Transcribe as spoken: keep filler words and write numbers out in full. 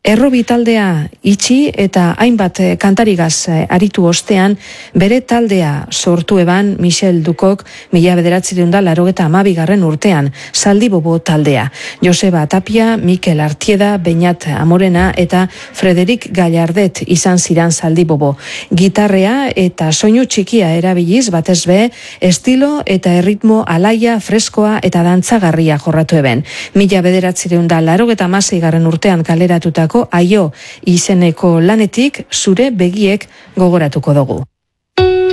Errobi taldea itxi eta hainbat kantarigaz aritu ostean, bere taldea sortu eban Michel Dukok mila bederatzireun da larogeta amabigarren urtean, Zaldibobo taldea. Joseba Tapia, Mikel Artieda, Beñat Amorena eta Frederik Gallardet izan ziran Zaldibobo. Gitarrea eta soinu txikia erabiliz batez be, estilo eta erritmo alaia, freskoa eta dantzagarria jorratu eben. Mila bederatzireun da larogeta amaseigarren urtean kaleratutako Aio izeneko lanetik zure begiek gogoratuko dugu.